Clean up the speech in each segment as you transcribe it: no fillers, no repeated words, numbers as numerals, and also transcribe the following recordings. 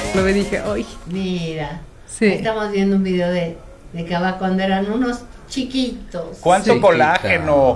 Lo vi y dije, ¡ay! Mira, Sí. estamos viendo un video de Cabá cuando eran unos chiquitos. ¿Cuánto Sí. colágeno?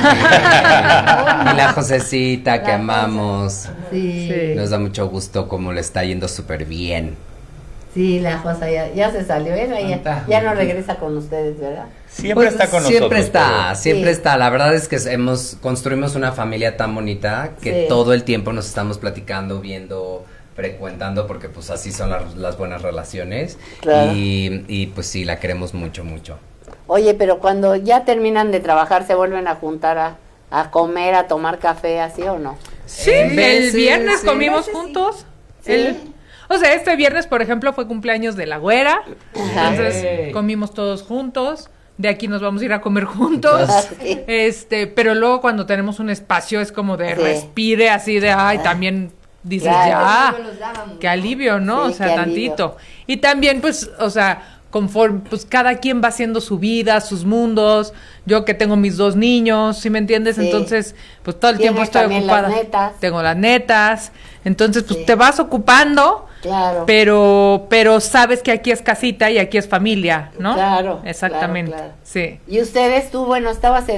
Y la Josecita que La amamos. Sí, Sí. Nos da mucho gusto cómo le está yendo súper bien. sí, la Josa ya se salió, ya no regresa con ustedes, ¿verdad? Siempre Pues, está con siempre nosotros. siempre Sí. está. La verdad es que construimos una familia tan bonita que Sí. todo el tiempo nos estamos platicando, viendo, frecuentando, porque pues así son las buenas relaciones. Claro. Y pues sí, la queremos mucho, mucho. Oye, pero cuando ya terminan de trabajar, ¿se vuelven a juntar a comer, a tomar café, así o no? Sí, veces, el viernes sí. comimos Veces sí. juntos. Sí. O sea, este viernes, por ejemplo, fue cumpleaños de la güera. Ajá. Entonces comimos todos juntos. De aquí nos vamos a ir a comer juntos. Ah, sí. Pero luego cuando tenemos un espacio es como de Sí. respire así de ay, también dices Claro. ya, No los dábamos, qué alivio, ¿no? Sí, O sea, qué alivio. tantito. Y también pues, o sea, conforme pues cada quien va haciendo su vida, sus mundos. Yo que tengo mis 2 niños, ¿sí me entiendes? Sí. Entonces, pues todo el Tienes tiempo estoy también ocupada. las netas. Tengo las netas. Entonces, pues Sí. te vas ocupando. Claro. Pero sabes que aquí es casita y aquí es familia, ¿no? Claro, Exactamente. claro, claro. Sí. ¿Y ustedes, tú, bueno, estabas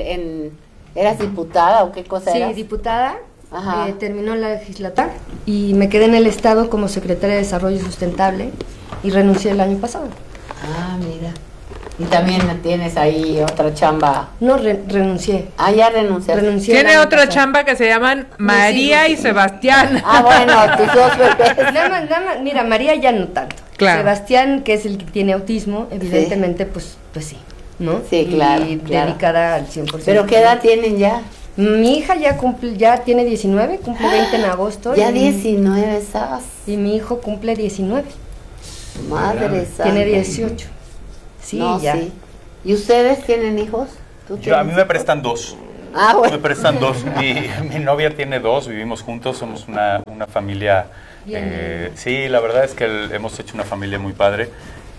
eras diputada o qué cosa Sí, eras? diputada. Ajá. Terminó la legislatura y me quedé en el Estado como secretaria de Desarrollo Sustentable y renuncié el año pasado. Ah, mira. Y también tienes ahí otra chamba. No, renuncié. Ah, ya renunciaste. Renuncié el Tiene año otra pasado. chamba que se llaman María y Sebastián. Ah, bueno, tus 2 bebés. Nada más, mira, María ya no tanto. Claro. Sebastián, que es el que tiene autismo, evidentemente, pues sí, ¿no? Sí, claro, Y claro. dedicada al 100%. ¿Pero qué edad tienen ya? Mi hija ya tiene 19, cumple 20 en agosto. Ya y, 19, ¿sabes? Y mi hijo cumple 19, Madre santa. tiene 18. Sí, No, ya. sí. ¿Y ustedes tienen hijos? ¿Tú A tienes mí me hijos? prestan 2. Ah, Me bueno. prestan 2. Mi novia tiene 2, vivimos juntos, somos una familia. Bien. Sí, la verdad es que hemos hecho una familia muy padre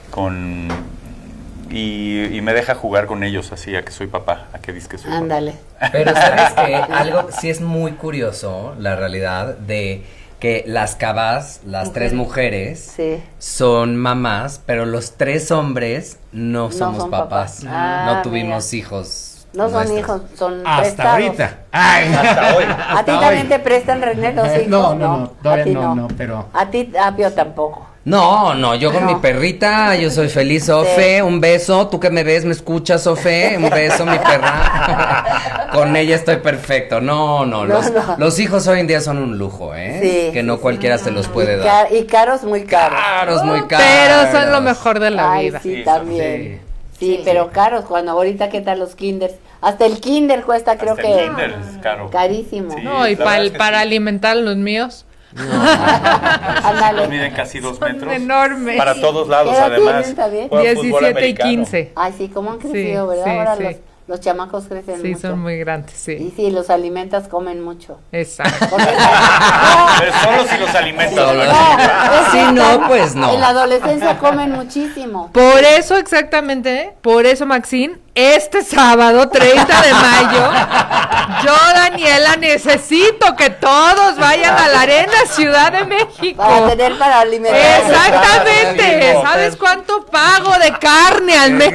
y me deja jugar con ellos así, a que soy papá, a que dices que soy papá. Ándale. Pero sabes que algo sí es muy curioso, la realidad, de que las Cabás, las 3 mujeres, Sí. son mamás, pero los 3 hombres no somos son papás. papás. Ah, No tuvimos mira. hijos. No son nuestros. hijos, son Hasta prestados. ahorita. Ay, Hasta hoy. ¿A ti también te prestan, René, los hijos? no, a todavía ti no, pero... A ti, yo tampoco. No, yo con No. mi perrita, yo soy feliz, Ofe, Sí. un beso, tú que me ves, me escuchas, Ofe, un beso, mi perra. Con ella estoy perfecto. No, No. los hijos hoy en día son un lujo, Sí, que no sí, cualquiera se los puede dar. Y caros, muy caros. Caros, muy caros. Pero son lo mejor de la Ay, vida. sí, Sí, también. Sí, pero caros, cuando ahorita, ¿qué tal los kinders? Hasta el kinder cuesta, creo Hasta que el kinder es caro. carísimo. Sí. No, y la verdad es que para sí. alimentar a los míos. Ándale. Los miden casi 2 metros. enormes. Para todos lados, ¿Qué edad además. tienen también? Juegan fútbol 17 y americano. 15. Ay, sí, cómo han crecido, Sí, ¿verdad? sí, Ahora sí. los chamacos crecen Sí, mucho. son muy grandes, Y sí. sí, los alimentas, comen mucho. Exacto. Porque- Pero solo si los alimentas. Solo- es Si que no, están- pues no. En la adolescencia comen muchísimo. Por eso, exactamente, por eso, Maxine, este sábado, 30 de mayo, yo, Daniela, necesito que todos vayan a la Arena Ciudad de México. Para tener para alimentar. Exactamente. Claro. ¿Sabes cuánto pago de carne al mes?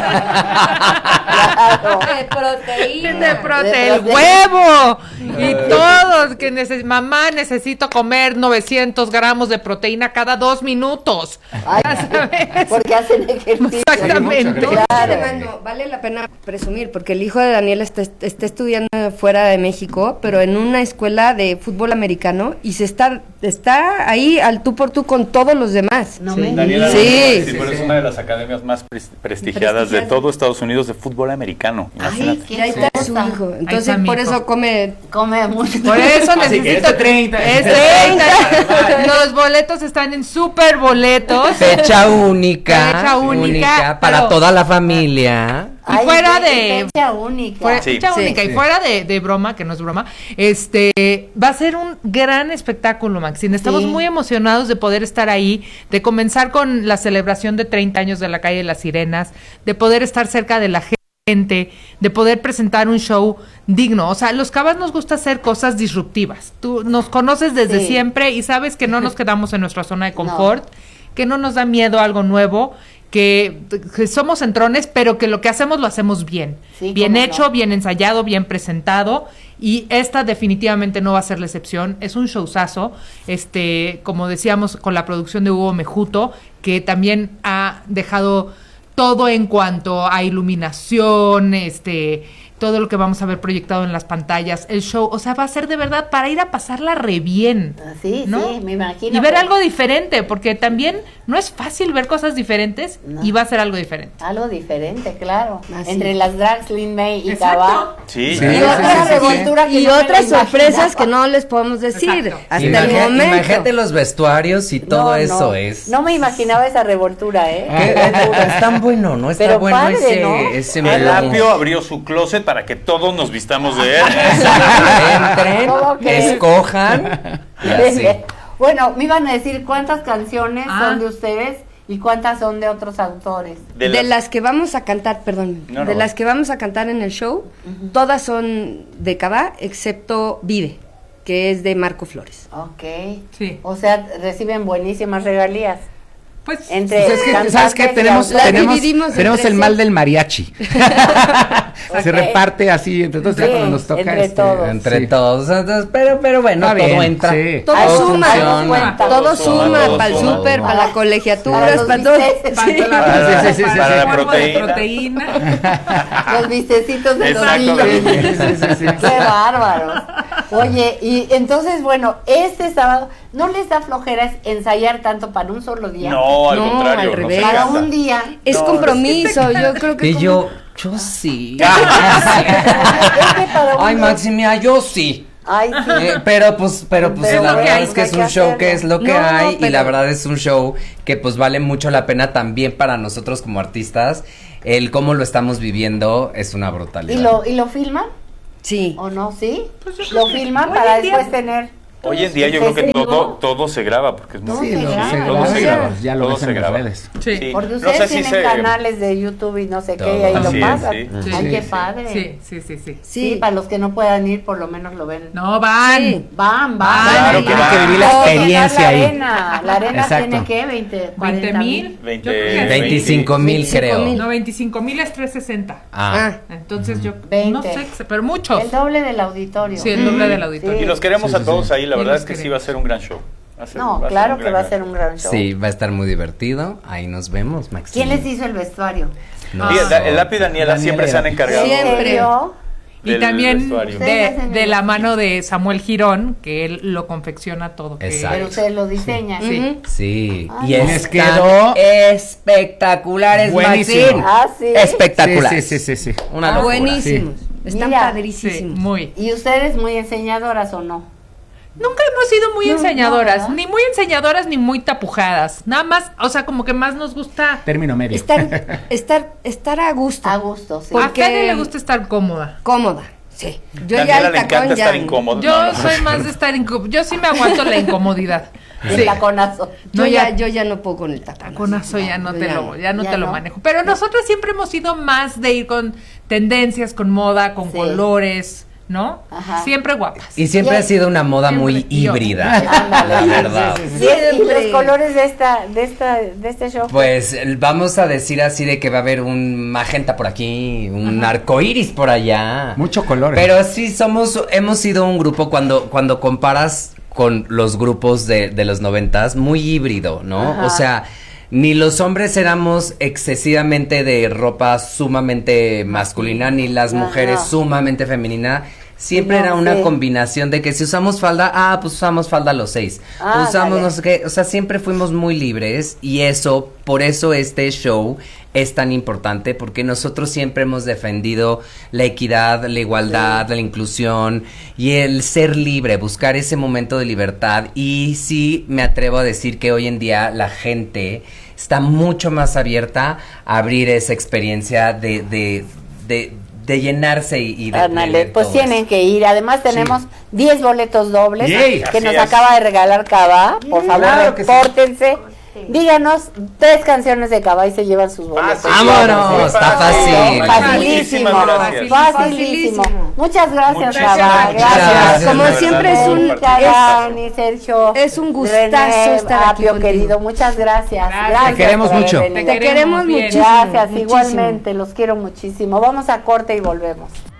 Claro. De proteína. De proteína, el De huevo. Y todos que mamá, necesito comer 900 gramos de proteína cada 2 minutos. Ay, Ya sabes. porque hacen ejercicio. Exactamente. Claro. Vale la pena presumir, porque el hijo de Daniel está estudiando fuera de México, pero en una escuela de fútbol americano, y está ahí al tú por tú con todos los demás. No me Daniela, Sí. pero es una de las academias más prestigiadas de todo Estados Unidos de fútbol americano. Ay, Imagínate. qué Y ahí está su cosa. hijo. Ahí Entonces, está mi por hijo. eso come. Come mucho. Por eso Así que necesito este 30. Es 30. Los boletos están en super boletos. Fecha única. Fecha única, para pero- toda la familia. Y Ay, fuera qué de- fecha única. Fuera, Sí. fecha Sí, única. sí. Y fuera de broma, que no es broma, va a ser un gran espectáculo, Maxine. Estamos Sí. muy emocionados de poder estar ahí, de comenzar con la celebración de 30 años de la calle de las Sirenas, de poder estar cerca de la gente de poder presentar un show digno. O sea, los Cabas nos gusta hacer cosas disruptivas. Tú nos conoces desde siempre y sabes que no nos quedamos en nuestra zona de confort, que no nos da miedo algo nuevo, que somos entrones, pero que lo que hacemos lo hacemos bien. Sí, bien hecho, bien ensayado, bien presentado. Y esta definitivamente no va a ser la excepción. Es un showzazo, como decíamos, con la producción de Hugo Mejuto, que también ha dejado todo en cuanto a iluminación, todo lo que vamos a ver proyectado en las pantallas, el show, o sea, va a ser de verdad para ir a pasarla re bien. Sí, ¿no? Sí, me imagino. Y ver algo diferente, porque también no es fácil ver cosas diferentes y va a ser algo diferente. Algo diferente, claro. Así. Entre las drags Lin May y Cabá. Sí. Y otra revoltura que y no me otras la sorpresas imaginaba. que no les podemos decir hasta el momento. Imagínate los vestuarios y todo eso es. No me imaginaba esa revoltura, ¿eh? Es tan bueno, ¿no? Está Pero bueno padre, ¿no? ese El menú. Apio abrió su closet para que todos nos vistamos de él. Entren, ¿Cómo crees? escojan y así. Bueno, me iban a decir cuántas canciones son de ustedes y cuántas son de otros autores. De las que vamos a cantar, perdón, de las que vamos a cantar en el show, todas son de Cabá, excepto Vive, que es de Marco Flores. Ok. Sí. O sea, reciben buenísimas regalías. Pues, Entre Pues es que, ¿sabes qué? cantantes y Tenemos autores. entre el mal del mariachi. Ok. Se reparte así entre todos, ya Sí, cuando nos toca. entre todos. Entre sí. todos, entonces, pero bueno, Está todo bien, entra. sí. Todo Todo suma, funciona. todo suma, todo para el suma. súper, para la colegiatura, Para los para todo. bisteces. Sí. Para la polvo de proteína. Los vistecitos de los Exacto. niños. Sí. Qué bárbaros. Oye, y entonces, bueno, este sábado, ¿no les da flojera ensayar tanto para un solo día? No, al No, contrario. al nos revés. Para encanta. un día. Es No, compromiso, yo creo que Y yo sí. Es que para Ay, uno- Maximia, yo sí. Ay, sí. Pero pues Pero la bueno, verdad hay es que es que un show hacerlo. que es lo que No, hay y pero- la verdad es un show que pues vale mucho la pena también para nosotros como artistas. El cómo lo estamos viviendo es una brutalidad. ¿Y lo filman? sí. ¿O no? ¿Sí? Lo filman hoy para en día- después tener... Hoy en día yo creo que todo se graba porque es muy Sí, sí, graba. todo se graba. Ya lo todo ves se en las graba. redes. Sí. Porque No ustedes sé si tienen canales de YouTube y no sé qué, y ahí Todo. lo Así es, pasan. sí. Ay, Sí, qué sí. padre. Sí. Sí, para los que no puedan ir, por lo menos lo ven. No, van. Sí. Van. Claro que Tienen van. que vivir la Todo experiencia llenar ahí. La arena Exacto. tiene que 20, 40 20,000. 20, Yo creo que 25,000 creo. 25,000. No, 25,000 es 360. Ah. Entonces yo 20. no sé, pero muchos. El doble del auditorio. Sí, el doble del auditorio. Y los queremos a todos ahí, la Y verdad los es que sí queremos. va a ser un gran show. No, claro que va a ser un gran show. Sí, va a estar muy divertido. Ahí nos vemos, Maxi. ¿Quién les hizo el vestuario? Sí, el Apio y Daniela siempre se han encargado Siempre. ¿En serio? Y del también vestuario. Ustedes hacen de el la vestuario. mano de Samuel Girón, que él lo confecciona todo. que- Exacto. Pero ustedes lo diseñan. Sí. Sí, Ay, y les están quedó espectaculares, buenísimo. Maxi. Ah, sí. Espectaculares. Sí. Una locura. Buenísimos. Están Mira. Sí, padrísimos. muy. ¿Y ustedes muy enseñadoras o no? Nunca hemos sido muy No, enseñadoras, ¿verdad? ni muy enseñadoras ni muy tapujadas. Nada más, o sea, como que más nos gusta. Término medio. Estar a gusto. A gusto, sí. A Porque- Karen le gusta estar cómoda. Cómoda. Sí. Yo Daniela ya le el tacón encanta ya. estar incómodo. Yo No, soy más de estar incómoda. Yo sí me aguanto la incomodidad. El Sí. taconazo. Yo No, ya, ya- yo ya no puedo con el tacón. Con eso ya no yo te ya lo, no. ya no Ya te lo no. manejo. Pero nosotros siempre hemos sido más de ir con tendencias, con moda, con Sí. colores, ¿no? Ajá. Siempre guapas. Y siempre Ya- ha sido una moda muy Siempre. Yo. híbrida, Ándale. la verdad. Sí, y los colores de este show. Pues vamos a decir así de que va a haber un magenta por aquí, un arco iris por allá. Mucho color. Pero sí hemos sido un grupo cuando comparas con los grupos de los 90s, muy híbrido, ¿no? Ajá. O sea, ni los hombres éramos excesivamente de ropa sumamente masculina, ni las Ajá. mujeres sumamente femenina. Siempre No, era una sí. combinación de que si usamos falda, pues usamos falda los 6. Ah, Usamos dale. no sé qué, o sea, siempre fuimos muy libres y por eso este show es tan importante porque nosotros siempre hemos defendido la equidad, la igualdad, la inclusión y el ser libre, buscar ese momento de libertad y sí me atrevo a decir que hoy en día la gente está mucho más abierta a abrir esa experiencia de llenarse y de Ándale, de pues todo tienen eso. que ir. Además tenemos 10 boletos dobles Yay. que Así nos es. acaba de regalar Cabá. Por favor, Claro que sí. repórtense. Díganos 3 canciones de Cabá y se llevan sus boletos. ¡Vámonos! Está fácil. Facilísimo. Muchísimas gracias. Facilísimo. Muchas gracias, Muchas Cabá. gracias. Como siempre Dani, Sergio. es un gustazo René, estar aquí Apio, contigo. querido, muchas gracias. Gracias. Te queremos por haber mucho. venido. Te queremos bien. muchísimo. Gracias, muchísimo. igualmente, los quiero muchísimo. Vamos a corte y volvemos.